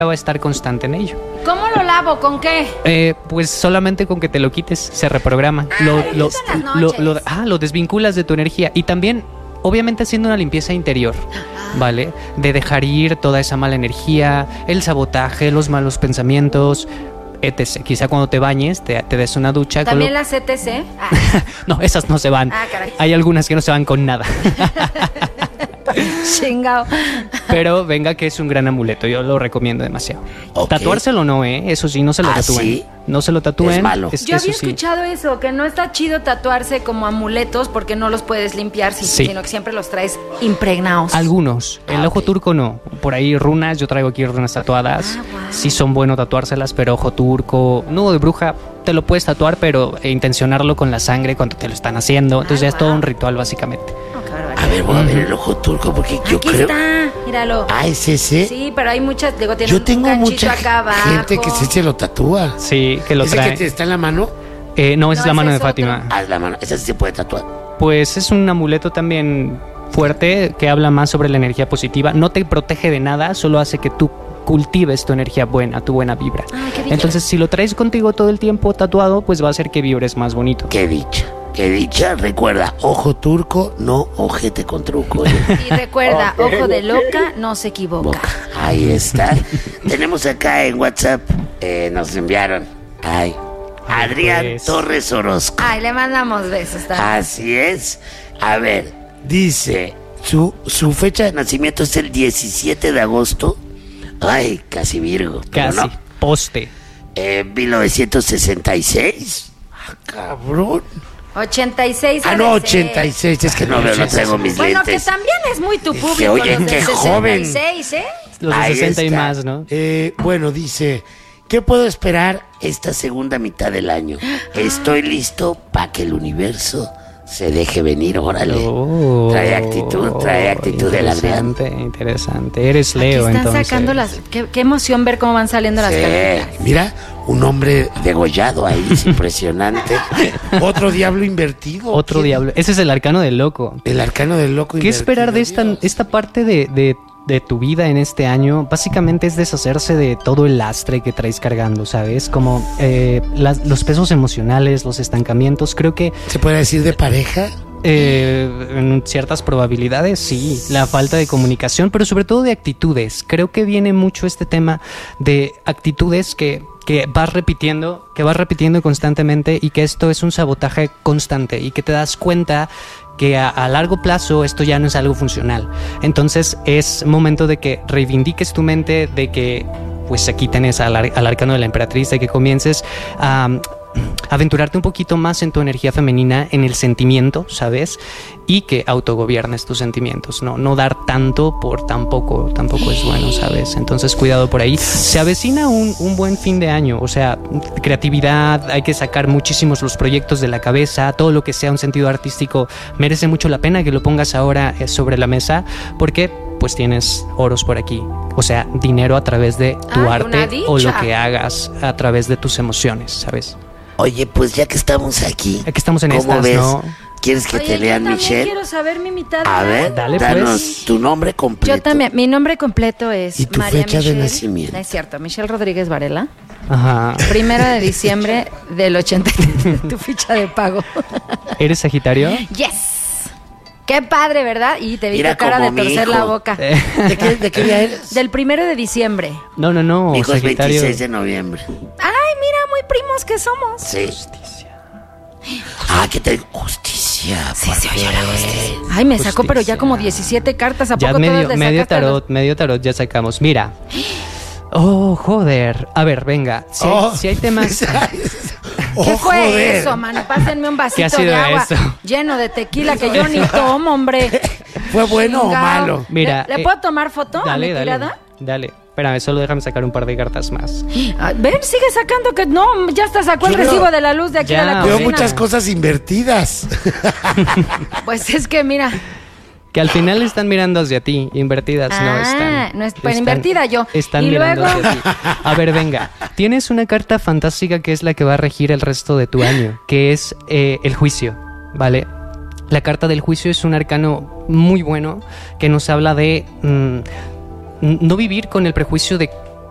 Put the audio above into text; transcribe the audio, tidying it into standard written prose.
va a estar constante en ello. ¿Cómo lo lavo? ¿Con qué? Pues solamente con que te lo quites, se reprograma. Lo desvinculas de tu energía. Y también, obviamente, haciendo una limpieza interior, ¿vale? De dejar ir toda esa mala energía, el sabotaje, los malos pensamientos, etc. Quizá cuando te bañes, te des una ducha. ¿También las ETC? No, esas no se van. Caray. Hay algunas que no se van con nada. Chingao. Pero venga, que es un gran amuleto, yo lo recomiendo demasiado. Okay. Tatuárselo no, eso sí, no se lo tatúen. ¿Sí? No se lo tatúen. Es malo. Yo había escuchado eso, que no está chido tatuarse como amuletos porque no los puedes limpiar, sino que siempre los traes impregnados. Algunos. El ojo turco no. Por ahí runas, yo traigo aquí runas tatuadas. Wow. Sí son bueno tatuárselas, pero ojo turco, nudo de bruja, te lo puedes tatuar, pero intencionarlo con la sangre cuando te lo están haciendo. Entonces ya es todo un ritual, básicamente. A ver, voy a ver el ojo turco porque yo Aquí creo... está, míralo. Ah, ¿es ese? Sí, pero hay muchas, digo, tiene Yo tengo un ganchito mucha acá abajo. gente que se lo tatúa. Sí, que lo ¿Ese trae. que está en la mano? No, esa es la mano ese de es otro. Fátima. Ah, es la mano. Esa sí se puede tatuar. Pues es un amuleto también fuerte que habla más sobre la energía positiva. No te protege de nada, solo hace que tú cultives tu energía buena, tu buena vibra. Qué dicha. Entonces, si lo traes contigo todo el tiempo tatuado, pues va a hacer que vibres más bonito. Qué dicha. Qué dicha. Recuerda, ojo turco, no ojete con truco. Y recuerda, ojo de loca no se equivoca. Ahí está. Tenemos acá en WhatsApp, nos enviaron. Adrián pues. Torres Orozco. Ay, le mandamos besos también. Así es. A ver, dice, su fecha de nacimiento es el 17 de agosto. Ay, casi Virgo. pero Casi. no. Poste. 1966. Cabrón. 86. No, debe ser. 86. Es que no veo, no traigo mis Bueno, que lentes. también es muy tu Que, público. oye, los qué del joven. 66, ¿eh? Los de Ahí 60 y está. más, ¿no? Bueno, dice, ¿qué puedo esperar esta segunda mitad del año? Estoy listo para que el universo se deje venir, órale. Trae actitud el Adrián. Interesante. Eres Leo, Aquí están entonces. sacando las... Qué emoción ver cómo van saliendo las cartas. Mira, un hombre degollado ahí, es impresionante. Otro diablo invertido. Otro ¿Quién? diablo. Ese es el arcano del loco. El arcano del loco ¿Qué invertido, esperar de Dios. esta parte de tu vida en este año? Básicamente es deshacerse de todo el lastre que traes cargando, ¿sabes? Como los pesos emocionales, los estancamientos. Creo que ¿Se puede decir de pareja? en ciertas probabilidades, sí. La falta de comunicación, pero sobre todo de actitudes. Creo que viene mucho este tema de actitudes que vas repitiendo constantemente, y que esto es un sabotaje constante, y que te das cuenta que a largo plazo esto ya no es algo funcional. Entonces es momento de que reivindiques tu mente, de que pues aquí tenés al arcano de la emperatriz, de que comiences a aventurarte un poquito más en tu energía femenina, en el sentimiento, ¿sabes? Y que autogobiernes tus sentimientos, no dar tanto por tampoco es bueno, ¿sabes? Entonces cuidado por ahí. Se avecina un buen fin de año, o sea, creatividad, hay que sacar muchísimos los proyectos de la cabeza, todo lo que sea un sentido artístico merece mucho la pena que lo pongas ahora sobre la mesa, porque pues tienes oros por aquí, o sea, dinero a través de tu arte o lo que hagas a través de tus emociones, ¿sabes? Oye, pues ya que estamos aquí, estamos en ¿cómo estas, ves? ¿no? ¿Quieres que te lean, Michelle? Quiero saber mi mitad. A ver, Dale, danos pues. tu nombre completo. Yo también. Mi nombre completo es ¿Y tu María fecha de Michelle, nacimiento? No es cierto, Michelle Rodríguez Varela. Ajá. 1 de diciembre del 83. Tu ficha de pago. ¿Eres Sagitario? Yes. Qué padre, ¿verdad? Y te vi Mira tu cara como de mi torcer hijo. la boca. ¿De qué día eres? Del 1 de diciembre. No, Mi hijo es Sagitario. 26 de noviembre. Ay, mira, muy primos que somos. Sí. ¿Qué tal? Justicia. Sí, se oye la justicia. Ay, me sacó, pero ya como 17 cartas. ¿A Ya poco todas le medio sacaste a los- medio tarot ya sacamos. Mira. Oh, joder. A ver, venga. Si hay temas. ¿Qué fue joder. eso, mano? Pásenme un ¿Qué ha vasito sido de agua eso? lleno de tequila que yo ni tomo, hombre. ¿Fue bueno o Chingao. malo? Mira, ¿Le puedo tomar foto a mi Dale. tirada? Espérame, solo déjame sacar un par de cartas más. Ven, sigue sacando que no, ya hasta sacó el Yo recibo veo- de la luz de aquí Ya, a la Veo cocina. muchas cosas invertidas. Pues es que mira, Que al final están mirando hacia ti, invertidas no están. no es- pero invertida yo. Están Y mirando luego- hacia ti. A ver, venga. Tienes una carta fantástica que es la que va a regir el resto de tu año, que es el juicio, ¿vale? La carta del juicio es un arcano muy bueno que nos habla de no vivir con el prejuicio de